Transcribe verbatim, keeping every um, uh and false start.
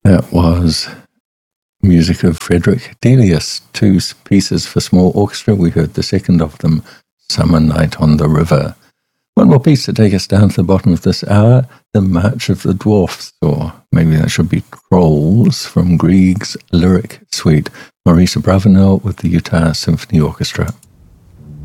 That was music of Frederick Delius, two pieces for small orchestra. We heard the second of them, Summer Night on the River. One more piece to take us down to the bottom of this hour, The March of the Dwarfs, or maybe that should be Trolls, from Grieg's Lyric Suite. Maurice Abravanel with the Utah Symphony Orchestra.